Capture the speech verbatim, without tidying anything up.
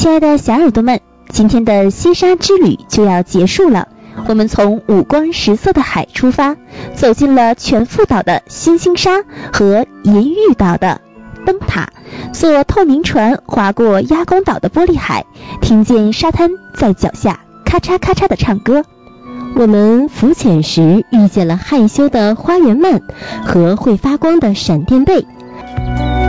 亲爱的小耳朵们，今天的西沙之旅就要结束了。我们从五光十色的海出发，走进了全副岛的星星沙和银玉岛的灯塔，坐透明船划过鸭公岛的玻璃海，听见沙滩在脚下咔嚓咔嚓的唱歌。 我们浮潜时遇见了害羞的花园鳗和会发光的闪电贝。